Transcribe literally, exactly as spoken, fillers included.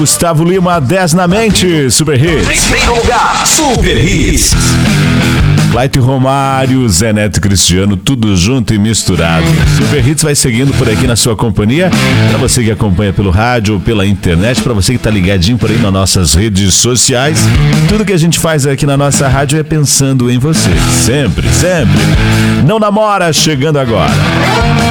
Gustavo Lima, dez na mente, Super Hits. Primeiro lugar, Super Hits. Clayton Romário, Zé Neto e Cristiano, tudo junto e misturado. Super Hits vai seguindo por aqui na sua companhia. Para você que acompanha pelo rádio ou pela internet, para você que tá ligadinho por aí nas nossas redes sociais. Tudo que a gente faz aqui na nossa rádio é pensando em você. Sempre, sempre. Não Namora, chegando agora.